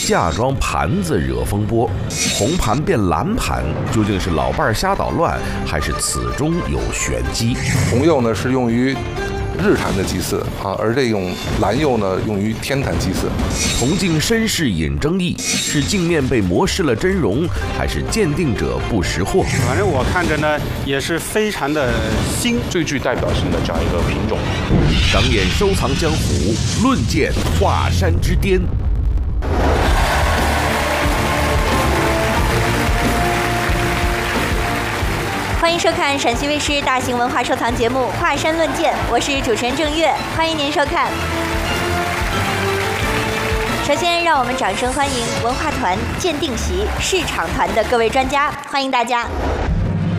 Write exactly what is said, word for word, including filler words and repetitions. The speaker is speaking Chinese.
嫁妆盘子惹风波，红盘变蓝盘，究竟是老伴儿瞎捣乱，还是此中有玄机？ 红釉呢是用于日坛的祭祀啊，而这种蓝釉呢用于天坛祭祀。 铜镜身世引争议，是镜面被磨失了真容，还是鉴定者不识货？ 反正我看着呢也是非常的新， 最具代表性的这样一个品种。 长眼收藏江湖，论剑华山之巅。 欢迎收看陕西卫视大型文化收藏节目《华山论剑》，我是主持人郑月，欢迎您收看。首先，让我们掌声欢迎文化团鉴定席市场团的各位专家，欢迎大家。